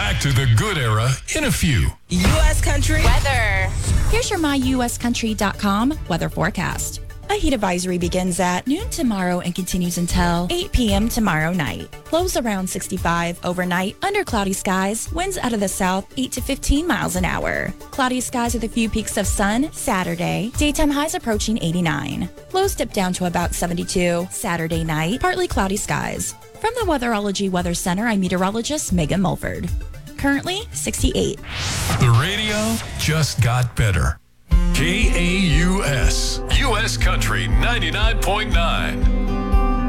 Back to the good era in a few. U.S. Country weather. Here's your myuscountry.com weather forecast. A heat advisory begins at noon tomorrow and continues until 8 p.m. tomorrow night. Lows around 65 overnight, under cloudy skies, winds out of the south 8 to 15 miles an hour. Cloudy skies with a few peaks of sun Saturday. Daytime highs approaching 89. Lows dip down to about 72 Saturday night, partly cloudy skies. From the Weatherology Weather Center, I'm meteorologist Megan Mulford. Currently 68. The radio just got better. KAUS, U.S. Country 99.9.